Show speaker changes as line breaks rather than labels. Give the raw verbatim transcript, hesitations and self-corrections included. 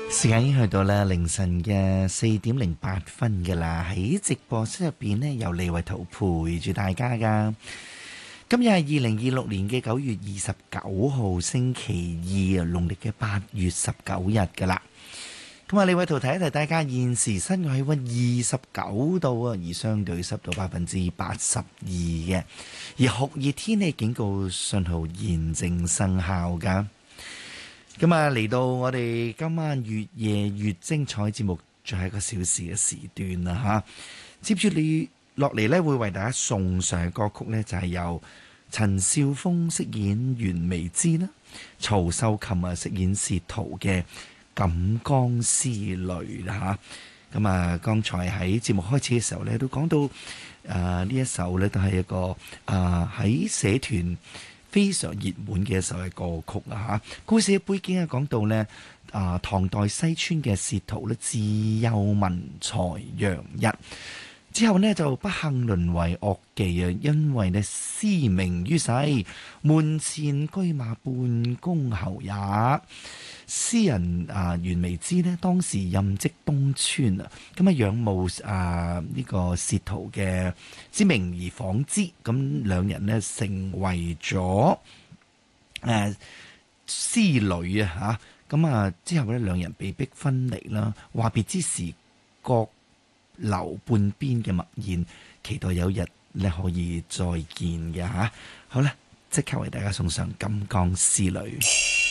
時間已經去到咧凌晨嘅四點零八分㗎啦，喺直播室入邊呢，由李慧圖陪住大家噶。今日係二零二六年嘅九月二十九號星期二啊，農曆嘅八月十九日噶啦。咁啊，李慧圖提一提大家，現時室外氣溫二十九度啊，而相對濕度百分之八十二嘅，而酷熱天氣警告信號現正生效噶。咁啊，嚟到我哋今晚越夜越精彩節目，最後一個小時嘅時段啦嚇。接住你落嚟呢，會為大家送上嘅歌曲呢，就係由陳少峰飾演袁眉芝啦，曹秀琴啊飾演薛濤嘅《錦江思淚》啦嚇。咁啊，剛才喺節目開始嘅時候呢，都講到誒呢一首呢，都係一個啊喺社團非常熱門嘅一首嘅歌曲啊！嚇，故事嘅背景係講到呢，啊，唐代西川嘅薛濤呢，自幼文才洋溢，之後呢就不幸淪為樂妓啊！因為呢失名於世，門前車馬半公侯也。詩人啊袁眉芝呢，當時任職東川啊，咁啊仰慕啊呢個薛濤嘅之名而訪之，咁兩人呢成為咗誒師侶啊嚇，咁啊之後呢兩人被逼分離啦，話別之時各留半邊嘅默言，期待有日呢可以再見嘅嚇。好啦，即刻為大家送上《錦江思淚》。